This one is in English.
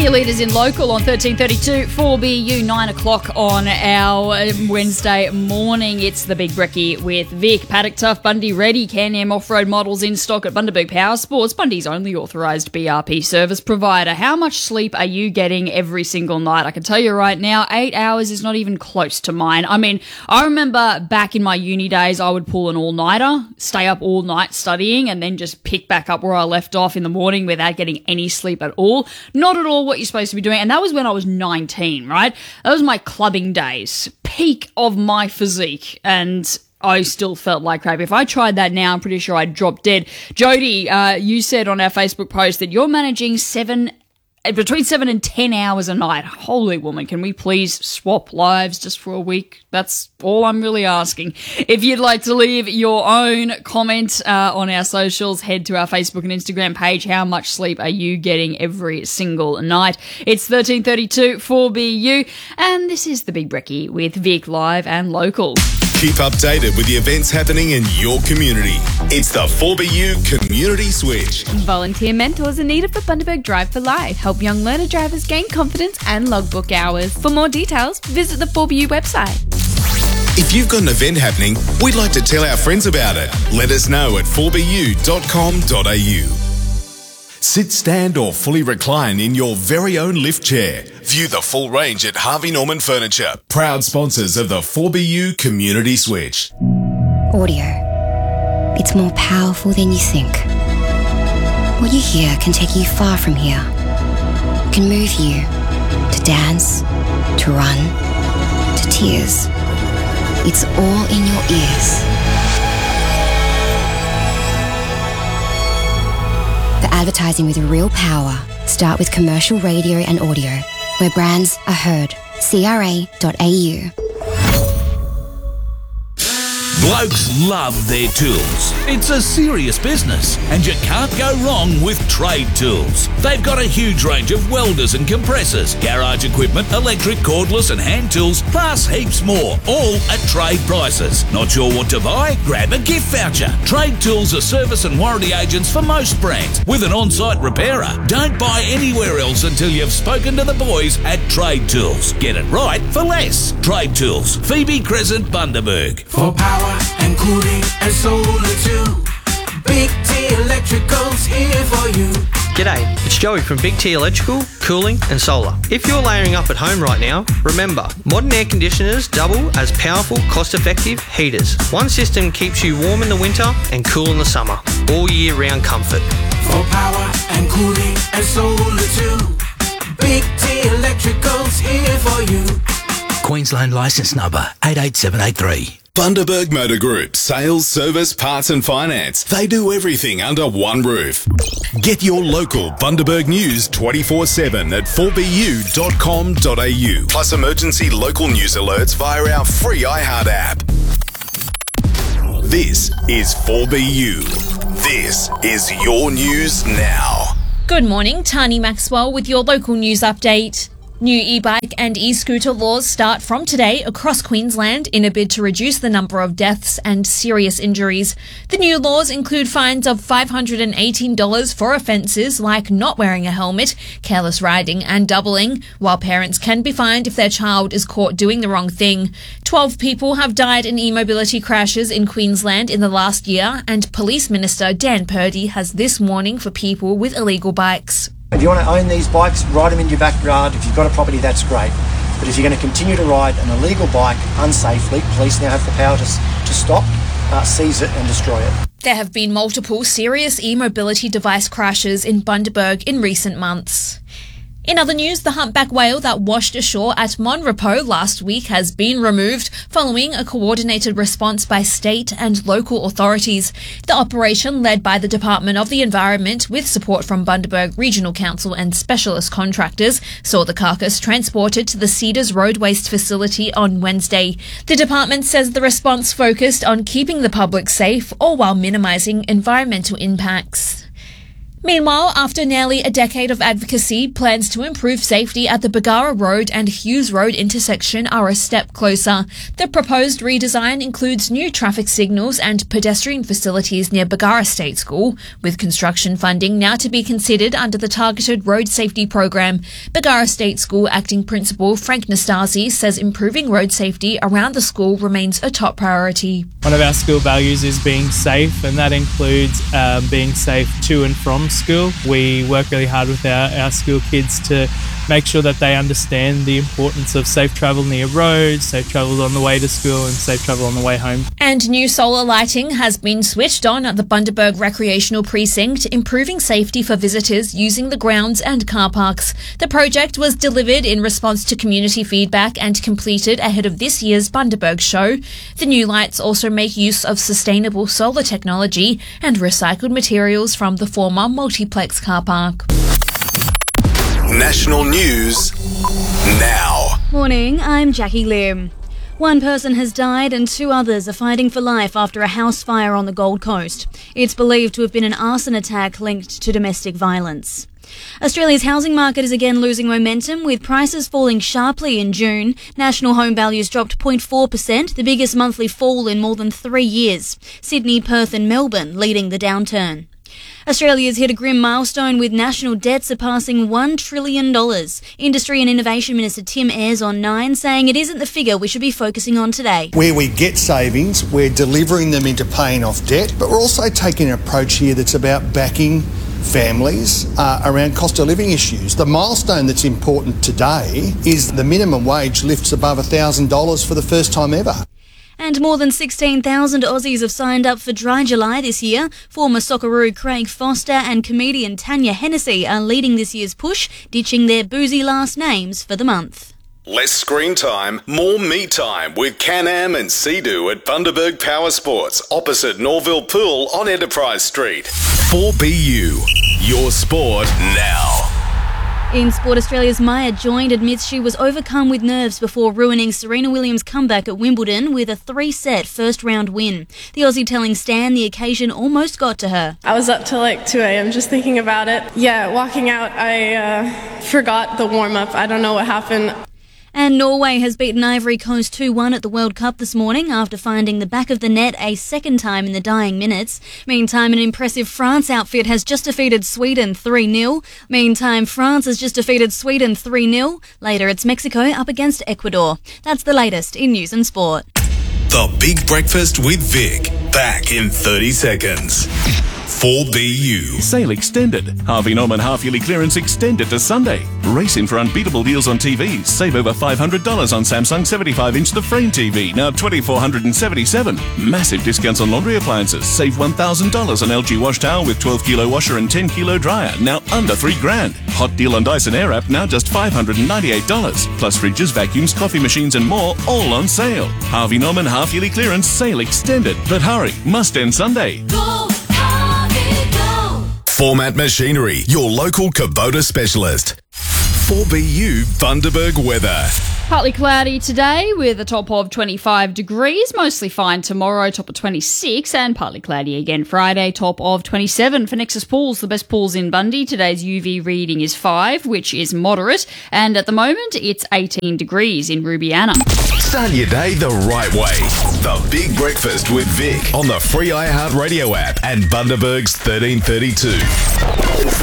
your leaders in local on 1332 4BU 9 o'clock on our Wednesday morning. It's the Big Brekkie with Vic. Paddock Tough, Bundy Ready, Can-Am off-road models in stock at Bundaberg Power Sports, Bundy's only authorised BRP service provider. How much sleep are you getting every single night? I can tell you right now, 8 hours is not even close to mine. I mean, I remember back in my uni days, I would pull an all-nighter, stay up all night studying, and then just pick back up where I left off in the morning without getting any sleep at all. Not at all what you're supposed to be doing. And that was when I was 19, right? That was my clubbing days, peak of my physique. And I still felt like crap. If I tried that now, I'm pretty sure I'd drop dead. Jody, you said on our Facebook post that you're managing between 7 and 10 hours a night. Holy woman, can we please swap lives just for a week? That's all I'm really asking. If you'd like to leave your own comment on our socials, head to our Facebook and Instagram page. How much sleep are you getting every single night? It's 1332 4BU, and this is the Big Brekkie with Vic live and local. Keep updated with the events happening in your community. It's the 4BU Community Switch. Volunteer mentors are needed for Bundaberg Drive for Life. Help young learner drivers gain confidence and logbook hours. For more details, visit the 4BU website. If you've got an event happening, we'd like to tell our friends about it. Let us know at 4bu.com.au. Sit, stand or fully recline in your very own lift chair. View the full range at Harvey Norman Furniture, proud sponsors of the 4BU Community Switch. Audio. It's more powerful than you think. What you hear can take you far from here. It can move you to dance, to run, to tears. It's all in your ears. The advertising with real power. Start with commercial radio and audio, where brands are heard. CRA.au. Blokes love their tools. It's a serious business, and you can't go wrong with Trade Tools. They've got a huge range of welders and compressors, garage equipment, electric, cordless and hand tools, plus heaps more, all at trade prices. Not sure what to buy? Grab a gift voucher. Trade Tools are service and warranty agents for most brands, with an on-site repairer. Don't buy anywhere else until you've spoken to the boys at Trade Tools. Get it right for less. Trade Tools, Phoebe Crescent, Bundaberg. For power and cooling and solar too. Big T Electrical's here for you. G'day, it's Joey from Big T Electrical, Cooling and Solar. If you're layering up at home right now, remember, modern air conditioners double as powerful, cost-effective heaters. One system keeps you warm in the winter and cool in the summer. All year round comfort. For power and cooling and solar too. Big T Electrical's here for you. Queensland licence number 88783. Bundaberg Motor Group, sales, service, parts and finance. They do everything under one roof. Get your local Bundaberg news 24/7 at 4bu.com.au. Plus emergency local news alerts via our free iHeart app. This is 4BU. This is your news now. Good morning, Tani Maxwell with your local news update. New e-bike and e-scooter laws start from today across Queensland in a bid to reduce the number of deaths and serious injuries. The new laws include fines of $518 for offences like not wearing a helmet, careless riding and doubling, while parents can be fined if their child is caught doing the wrong thing. 12 people have died in e-mobility crashes in Queensland in the last year, and Police Minister Dan Purdy has this warning for people with illegal bikes. If you want to own these bikes, ride them in your backyard. If you've got a property, that's great. But if you're going to continue to ride an illegal bike unsafely, police now have the power to stop, seize it and destroy it. There have been multiple serious e-mobility device crashes in Bundaberg in recent months. In other news, the humpback whale that washed ashore at Monrepos last week has been removed following a coordinated response by state and local authorities. The operation, led by the Department of the Environment with support from Bundaberg Regional Council and specialist contractors, saw the carcass transported to the Cedars Road Waste Facility on Wednesday. The department says the response focused on keeping the public safe, all while minimising environmental impacts. Meanwhile, after nearly a decade of advocacy, plans to improve safety at the Bargara Road and Hughes Road intersection are a step closer. The proposed redesign includes new traffic signals and pedestrian facilities near Bargara State School, with construction funding now to be considered under the Targeted Road Safety Program. Bargara State School Acting Principal Frank Nastasi says improving road safety around the school remains a top priority. One of our school values is being safe, and that includes being safe to and from school. We work really hard with our school kids to make sure that they understand the importance of safe travel near roads, safe travel on the way to school and safe travel on the way home. And new solar lighting has been switched on at the Bundaberg Recreational Precinct, improving safety for visitors using the grounds and car parks. The project was delivered in response to community feedback and completed ahead of this year's Bundaberg show. The new lights also make use of sustainable solar technology and recycled materials from the former multiplex car park. National news now. Morning, I'm Jackie Lim. One person has died and 2 others are fighting for life after a house fire on the Gold Coast. It's believed to have been an arson attack linked to domestic violence. Australia's housing market is again losing momentum, with prices falling sharply in June. National home values dropped 0.4%, the biggest monthly fall in more than 3 years. Sydney, Perth and Melbourne leading the downturn. Australia's hit a grim milestone, with national debt surpassing $1 trillion. Industry and Innovation Minister Tim Ayres on 9 saying it isn't the figure we should be focusing on today. Where we get savings, we're delivering them into paying off debt, but we're also taking an approach here that's about backing families around cost of living issues. The milestone that's important today is the minimum wage lifts above $1,000 for the first time ever. And more than 16,000 Aussies have signed up for Dry July this year. Former Socceroo Craig Foster and comedian Tanya Hennessy are leading this year's push, ditching their boozy last names for the month. Less screen time, more me time with Can-Am and Sea-Doo at Bundaberg Power Sports, opposite Norville Pool on Enterprise Street. 4BU, your sport now. In sport, Australia's Maya Joint admits she was overcome with nerves before ruining Serena Williams' comeback at Wimbledon with a 3-set first-round win. The Aussie telling Stan the occasion almost got to her. I was up till like 2 a.m. just thinking about it. Yeah, walking out, I forgot the warm-up. I don't know what happened. And Norway has beaten Ivory Coast 2-1 at the World Cup this morning after finding the back of the net a second time in the dying minutes. Meantime, an impressive France outfit has just defeated Sweden 3-0. Meantime, France has just defeated Sweden 3-0. Later, it's Mexico up against Ecuador. That's the latest in news and sport. The Big Breakfast with Vic. Back in 30 seconds. 4BU. Sale extended. Harvey Norman half-yearly clearance extended to Sunday. Race in for unbeatable deals on TVs. Save over $500 on Samsung 75-inch The Frame TV, now $2,477. Massive discounts on laundry appliances. Save $1,000 on LG wash towel with 12-kilo washer and 10-kilo dryer, now under $3,000. Hot deal on Dyson Airwrap, now just $598. Plus fridges, vacuums, coffee machines and more, all on sale. Harvey Norman half-yearly clearance sale extended. But hurry, must end Sunday. Format Machinery, your local Kubota specialist. 4BU Bundaberg weather. Partly cloudy today with a top of 25 degrees, mostly fine tomorrow, top of 26, and partly cloudy again Friday, top of 27. For Nexus Pools, the best pools in Bundy, today's UV reading is 5, which is moderate, and at the moment it's 18 degrees in Rubiana. Start your day the right way. The Big Breakfast with Vic on the free iHeartRadio app and Bundaberg's 1332.